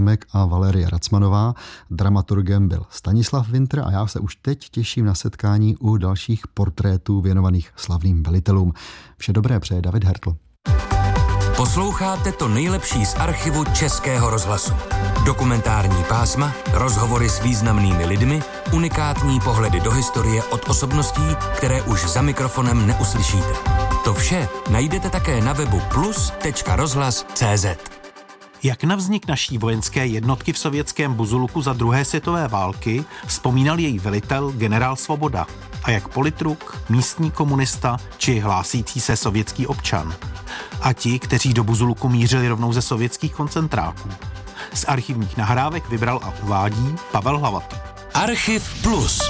Adámek a Valerie Racmanová. Dramaturgem byl Stanislav Winter a já se už teď těším na setkání u dalších portrétů věnovaných slavným velitelům. Vše dobré přeje David Hertl. Posloucháte to nejlepší z archivu Českého rozhlasu. Dokumentární pásma, rozhovory s významnými lidmi, unikátní pohledy do historie od osobností, které už za mikrofonem neuslyšíte. To vše najdete také na webu plus.rozhlas.cz. Jak na vznik naší vojenské jednotky v sovětském Buzuluku za druhé světové války vzpomínal její velitel generál Svoboda a jak politruk, místní komunista či hlásící se sovětský občan. A ti, kteří do Buzuluku mířili rovnou ze sovětských koncentráků. Z archivních nahrávek vybral a uvádí Pavel Hlavatý. Archiv Plus.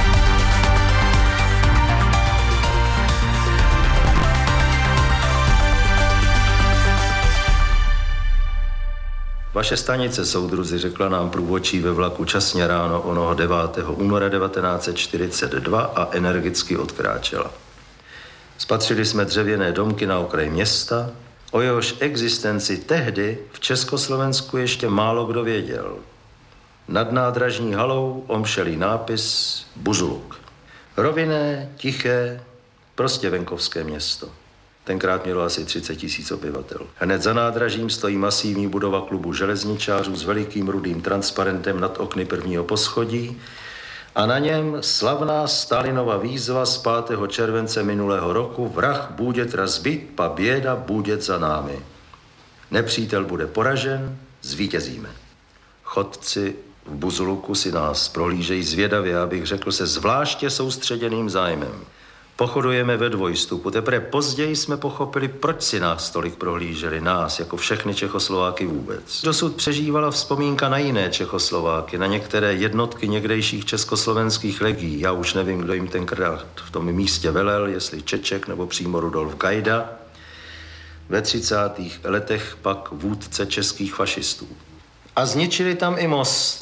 Vaše stanice, soudruzi, řekla nám průvodčí ve vlaku časně ráno onoho 9. února 1942 a energicky odkráčela. Spatřili jsme dřevěné domky na okraji města, o jehož existenci tehdy v Československu ještě málo kdo věděl. Nad nádražní halou omšelý nápis Buzuluk. Rovinné, tiché, prostě venkovské město. Tenkrát mělo asi 30 000 obyvatel. Hned za nádražím stojí masivní budova klubu železničářů s velikým rudým transparentem nad okny prvního poschodí a na něm slavná Stalinova výzva z 5. července minulého roku: vrah bůdět razbit, pa běda bůdět za námi. Nepřítel bude poražen, zvítězíme. Chodci v Buzuluku si nás prohlížejí zvědavě, abych řekl se zvláště soustředěným zájmem. Pochodujeme ve dvojstupu. Teprve později jsme pochopili, proč si nás tolik prohlíželi, nás, jako všechny Čechoslováky vůbec. Dosud přežívala vzpomínka na jiné Čechoslováky, na některé jednotky někdejších československých legií. Já už nevím, kdo jim tenkrát v tom místě velel, jestli Čeček nebo přímo Rudolf Gajda. Ve 30. letech pak vůdce českých fašistů. A zničili tam i most.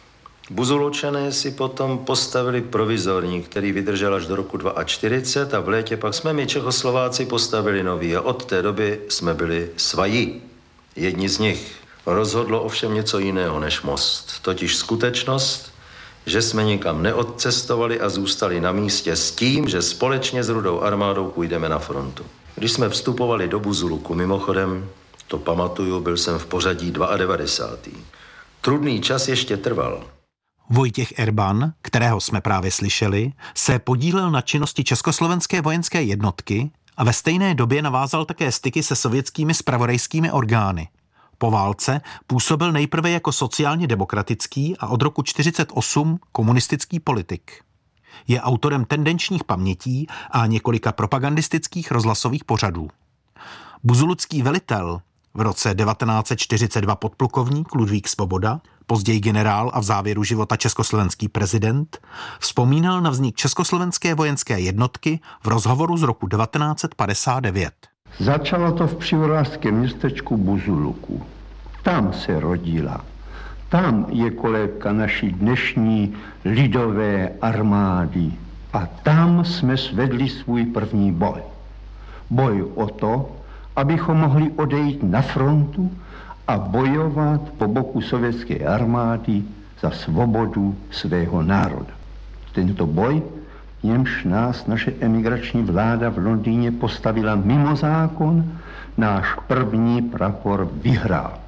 Buzulučané si potom postavili provizorní, který vydržel až do roku 1942 a v létě pak jsme my Čechoslováci postavili nový a od té doby jsme byli svají. Jedni z nich. Rozhodlo ovšem něco jiného než most, totiž skutečnost, že jsme nikam neodcestovali a zůstali na místě s tím, že společně s Rudou armádou půjdeme na frontu. Když jsme vstupovali do Buzuluku, mimochodem, to pamatuju, byl jsem v pořadí 92. Trudný čas ještě trval. Vojtěch Erban, kterého jsme právě slyšeli, se podílel na činnosti československé vojenské jednotky a ve stejné době navázal také styky se sovětskými zpravodajskými orgány. Po válce působil nejprve jako sociálně demokratický a od roku 1948 komunistický politik. Je autorem tendenčních pamětí a několika propagandistických rozhlasových pořadů. Buzulucký velitel, v roce 1942 podplukovník Ludvík Svoboda, později generál a v závěru života československý prezident, vzpomínal na vznik československé vojenské jednotky v rozhovoru z roku 1959. Začalo to v přívodářském městečku Buzuluku. Tam se rodila. Tam je kolébka naší dnešní lidové armády. A tam jsme svedli svůj první boj. Boj o to, abychom mohli odejít na frontu a bojovat po boku sovětské armády za svobodu svého národa. Tento boj, v němž nás naše emigrační vláda v Londýně postavila mimo zákon, náš první prapor vyhrál.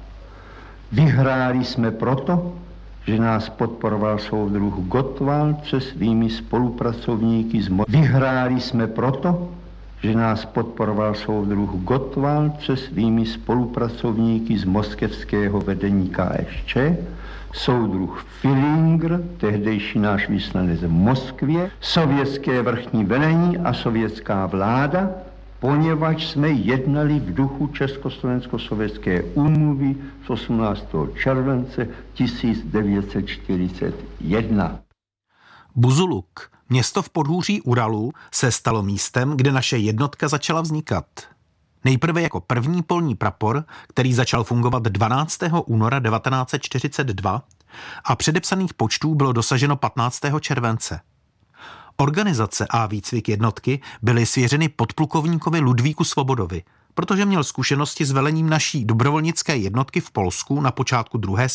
Vyhráli jsme proto, že nás podporoval soudruh Gottwald se svými spolupracovníky Vyhráli jsme proto, že nás podporoval soudruh Gottwald se svými spolupracovníky z moskevského vedení KSČ, soudruh Fillinger, tehdejší náš vyslanec v Moskvě, sovětské vrchní velení a sovětská vláda, poněvadž jsme jednali v duchu Československo-sovětské úmluvy z 18. července 1941. Buzuluk, město v podhůří Uralu, se stalo místem, kde naše jednotka začala vznikat. Nejprve jako první polní prapor, který začal fungovat 12. února 1942 a předepsaných počtů bylo dosaženo 15. července. Organizace a výcvik jednotky byly svěřeny podplukovníkovi Ludvíku Svobodovi, protože měl zkušenosti s velením naší dobrovolnické jednotky v Polsku na počátku druhé